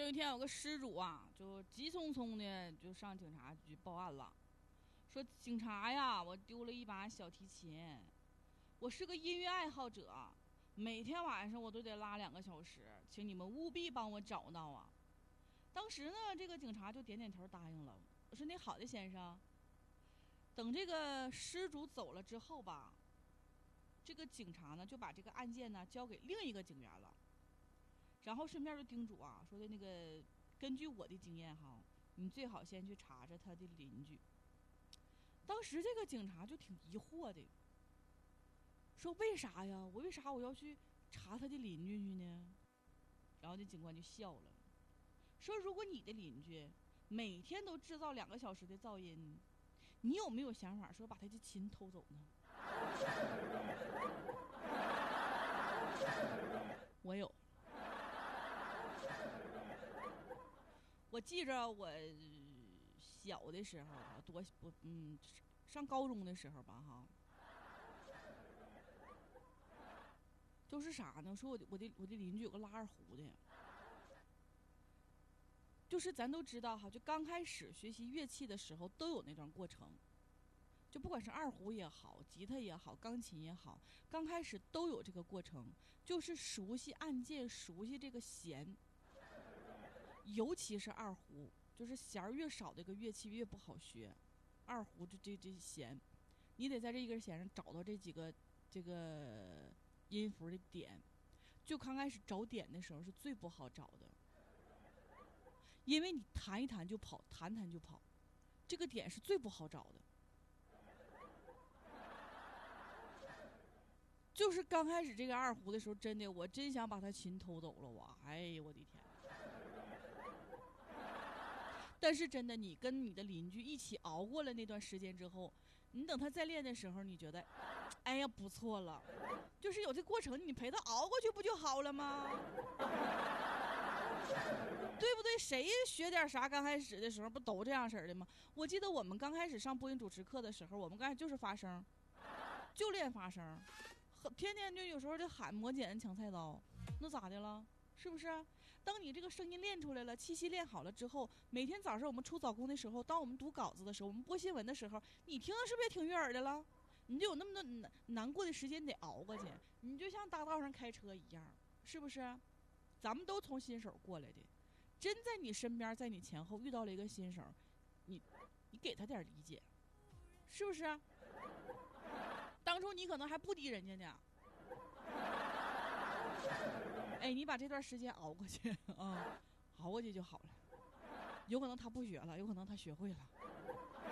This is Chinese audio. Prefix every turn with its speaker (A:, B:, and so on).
A: 这一天有个失主啊，就急匆匆的就上警察局报案了，说警察呀，我丢了一把小提琴，我是个音乐爱好者，每天晚上我都得拉2个小时，请你们务必帮我找到啊。当时呢，这个警察就点点头答应了。我说：“那好的，先生。”等这个失主走了之后吧，这个警察呢就把这个案件呢交给另一个警员了，然后顺便就叮嘱啊，说的那个根据我的经验哈，你最好先去查查他的邻居。当时这个警察就挺疑惑的，说为啥呀？为啥我要去查他的邻居去呢？然后这警官就笑了，说如果你的邻居每天都制造2个小时的噪音，你有没有想法说把他的琴偷走呢？我有。我记着我小的时候啊，上高中的时候吧哈，就是啥呢？说我的邻居有个拉二胡的，就是咱都知道哈，就刚开始学习乐器的时候都有那段过程，就不管是二胡也好，吉他也好，钢琴也好，刚开始都有这个过程，就是熟悉按键，熟悉这个弦，尤其是二胡，就是弦儿越少的一个乐器越不好学。二胡这弦，你得在这一根弦上找到这个音符的点。就刚开始找点的时候是最不好找的，因为你弹一弹就跑，弹弹就跑，这个点是最不好找的。就是刚开始这个二胡的时候，真的我真想把他琴偷走了，哎呀我的天！但是真的，你跟你的邻居一起熬过了那段时间之后，你等他再练的时候，你觉得，哎呀不错了，就是有这过程，你陪他熬过去不就好了吗？对不对？谁学点啥刚开始的时候不都这样式的吗？我记得我们刚开始上播音主持课的时候，我们刚才就是发声，就练发声，天天就有时候就喊磨剪抢菜刀，那咋的了？是不是？当你这个声音练出来了，气息练好了之后，每天早上我们出早工的时候，当我们读稿子的时候，我们播新闻的时候，你听的是不是也挺悦耳的了？你就有那么多难过的时间得熬过去，你就像大道上开车一样，是不是？咱们都从新手过来的，真在你身边，在你前后遇到了一个新手，你给他点理解，是不是？当初你可能还不敌人家呢。哎，你把这段时间熬过去啊，熬过去就好了。有可能他不学了，有可能他学会了。